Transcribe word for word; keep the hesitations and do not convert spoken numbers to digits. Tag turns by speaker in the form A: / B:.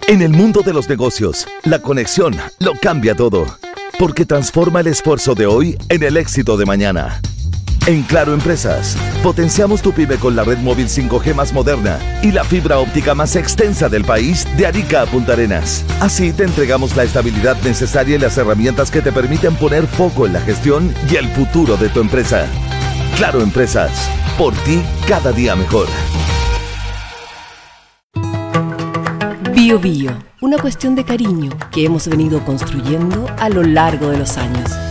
A: En el mundo de los negocios, la conexión lo cambia todo, porque transforma el esfuerzo de hoy en el éxito de mañana. En Claro Empresas, potenciamos tu pyme con la red móvil cinco G más moderna y la fibra óptica más extensa del país de Arica a Punta Arenas. Así te entregamos la estabilidad necesaria y las herramientas que te permiten poner foco en la gestión y el futuro de tu empresa. Claro Empresas, por ti cada día mejor.
B: Bio Bio, una cuestión de cariño que hemos venido construyendo a lo largo de los años.